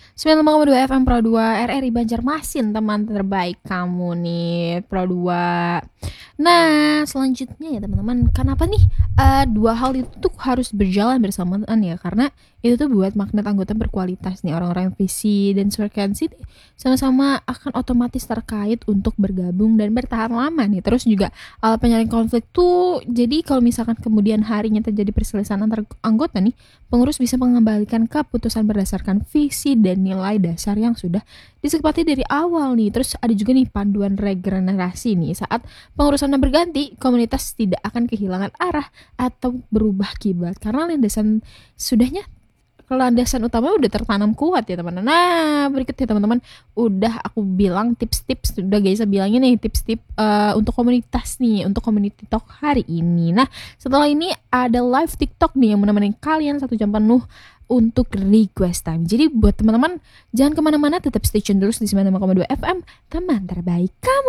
95,2 FM Pro 2 RRI Banjarmasin, teman terbaik kamu nih Pro 2. Nah, selanjutnya ya teman-teman, kenapa nih dua hal itu tuh harus berjalan bersamaan ya? Karena itu tuh buat magnet anggota berkualitas nih, orang-orang visi dan frekuensi sama-sama akan otomatis terkait untuk bergabung dan bertahan lama nih. Terus juga penyalin konflik tuh, jadi kalau misalkan kemudian harinya terjadi perselisihan antar anggota nih, pengurus bisa mengembalikan keputusan berdasarkan visi dan nilai dasar yang sudah disepakati dari awal nih. Terus ada juga nih panduan regenerasi nih, saat pengurusannya berganti, komunitas tidak akan kehilangan arah atau berubah kiblat karena landasan utama udah tertanam kuat ya teman-teman. Nah, berikut ya teman-teman, udah aku bilang tips-tips, udah guys bilangin nih tips-tips untuk komunitas nih, untuk community talk hari ini. Nah, setelah ini ada live TikTok nih yang menemani kalian 1 jam penuh untuk request time. Jadi buat teman-teman jangan kemana-mana, tetap stay tune terus di 95,2 FM, teman terbaik kamu.